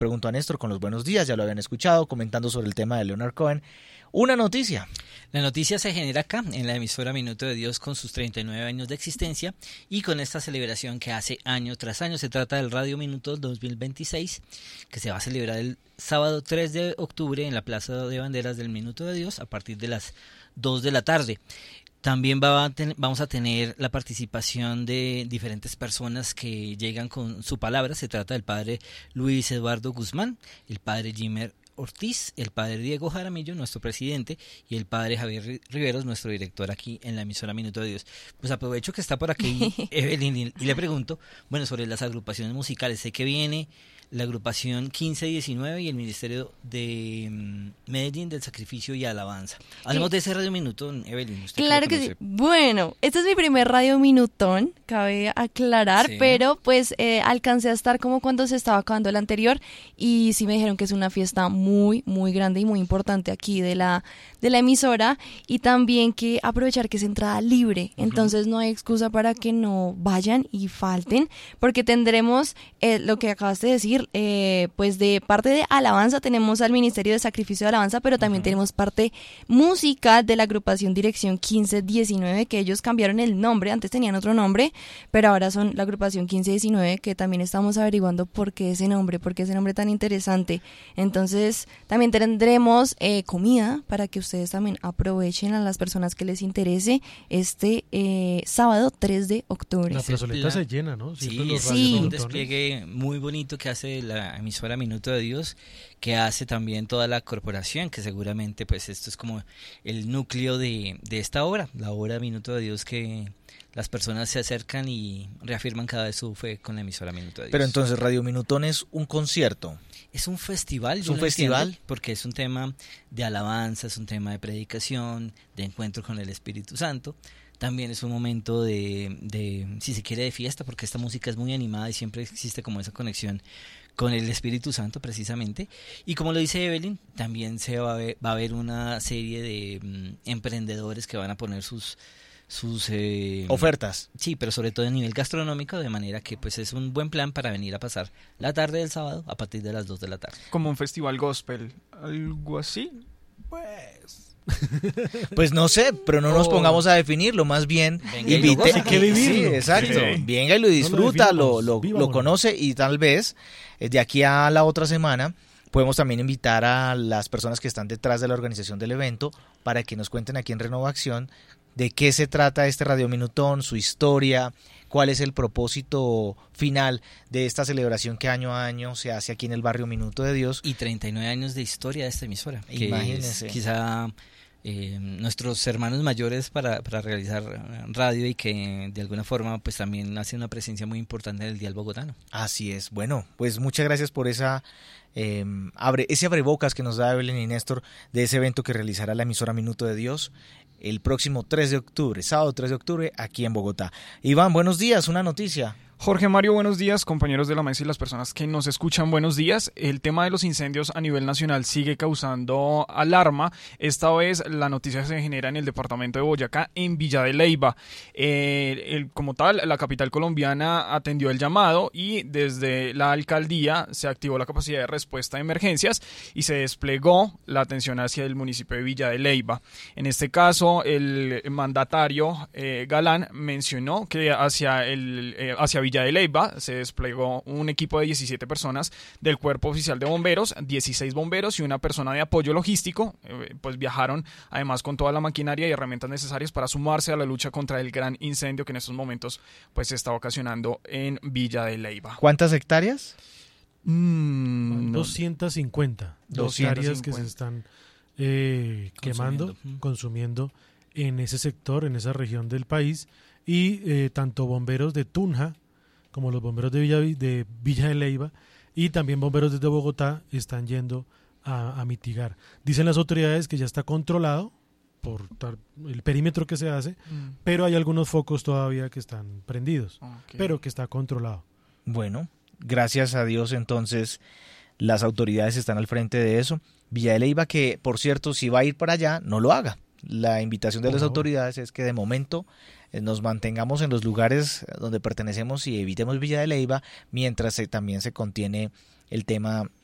pregunto a Néstor con los buenos días, ya lo habían escuchado, comentando sobre el tema de Leonard Cohen. Una noticia. La noticia se genera acá, en la emisora Minuto de Dios, con sus 39 años de existencia y con esta celebración que hace año tras año. Se trata del Radio Minuto 2026, que se va a celebrar el sábado 3 de octubre en la Plaza de Banderas del Minuto de Dios a partir de las 2 de la tarde. También vamos a tener la participación de diferentes personas que llegan con su palabra. Se trata del padre Luis Eduardo Guzmán, el padre Jimmer Ortiz, el padre Diego Jaramillo, nuestro presidente, y el padre Javier Riveros, nuestro director aquí en la emisora Minuto de Dios. Pues aprovecho que está por aquí Evelyn y le pregunto, bueno, sobre las agrupaciones musicales. Sé que viene la agrupación 1519 y el Ministerio de Medellín del Sacrificio y Alabanza. Hablemos de ese Radio Minutón, Evelyn. Claro que sí. Bueno, este es mi primer Radio Minutón, cabe aclarar, sí. Pero pues alcancé a estar como cuando se estaba acabando el anterior y sí me dijeron que es una fiesta muy, muy grande y muy importante aquí de la emisora, y también que aprovechar que es entrada libre, entonces no hay excusa para que no vayan y falten, porque tendremos lo que acabas de decir, pues de parte de alabanza tenemos al Ministerio de Sacrificio de Alabanza, pero también tenemos parte música de la agrupación Dirección 1519, que ellos cambiaron el nombre, antes tenían otro nombre, pero ahora son la agrupación 1519, que también estamos averiguando por qué ese nombre tan interesante. Entonces también tendremos comida para que ustedes también aprovechen, a las personas que les interese, este sábado 3 de octubre. La plazoleta se llena, ¿no? Siempre sí, un despliegue muy bonito que hace la emisora Minuto de Dios, que hace también toda la corporación, que seguramente pues esto es como el núcleo de esta obra, la obra Minuto de Dios, que las personas se acercan y reafirman cada vez su fe con la emisora Minuto de Dios. Pero entonces Radio Minutón es un concierto. Es un festival. ¿Es un festival? Porque es un tema de alabanza, es un tema de predicación, de encuentro con el Espíritu Santo. También es un momento de, si se quiere, de fiesta, porque esta música es muy animada y siempre existe como esa conexión con el Espíritu Santo precisamente. Y como lo dice Evelyn, también va a haber una serie de emprendedores que van a poner sus ofertas. Sí, pero sobre todo a nivel gastronómico, de manera que pues es un buen plan para venir a pasar la tarde del sábado a partir de las 2 de la tarde. Como un festival gospel, algo así. Pues no sé, pero no nos pongamos a definirlo, más bien invite, hay que vivirlo. Sí, exacto. Sí. Venga y lo disfruta, lo conoce, y tal vez de aquí a la otra semana podemos también invitar a las personas que están detrás de la organización del evento para que nos cuenten aquí en Renovación de qué se trata este Radio Minutón, su historia, cuál es el propósito final de esta celebración que año a año se hace aquí en el barrio Minuto de Dios. Y 39 años de historia de esta emisora. Imagínense. Quizá nuestros hermanos mayores para realizar radio, y que de alguna forma pues también hace una presencia muy importante en el dial bogotano. Así es. Bueno, pues muchas gracias por ese abrebocas que nos da Evelyn y Néstor de ese evento que realizará la emisora Minuto de Dios el próximo 3 de octubre, sábado 3 de octubre, aquí en Bogotá. Iván, buenos días, una noticia. Jorge Mario, buenos días, compañeros de la mesa y las personas que nos escuchan, buenos días. El tema de los incendios a nivel nacional sigue causando alarma. Esta vez la noticia se genera en el departamento de Boyacá, en Villa de Leyva. Como tal, la capital colombiana atendió el llamado y desde la alcaldía se activó la capacidad de respuesta a emergencias y se desplegó la atención hacia el municipio de Villa de Leyva. En este caso, el mandatario Galán mencionó que hacia Villa de Leyva se desplegó un equipo de 17 personas del Cuerpo Oficial de Bomberos, 16 bomberos y una persona de apoyo logístico, pues viajaron además con toda la maquinaria y herramientas necesarias para sumarse a la lucha contra el gran incendio que en estos momentos pues se está ocasionando en Villa de Leyva. ¿Cuántas hectáreas? 250 hectáreas que se están quemando, consumiendo en ese sector, en esa región del país, y tanto bomberos de Tunja como los bomberos de Villa de Leyva y también bomberos desde Bogotá están yendo a mitigar. Dicen las autoridades que ya está controlado por el perímetro que se hace, pero hay algunos focos todavía que están prendidos, pero que está controlado. Bueno, gracias a Dios entonces las autoridades están al frente de eso. Villa de Leyva, que por cierto, si va a ir para allá, no lo haga. La invitación de las autoridades es que de momento nos mantengamos en los lugares donde pertenecemos y evitemos Villa de Leyva, mientras también se contiene el tema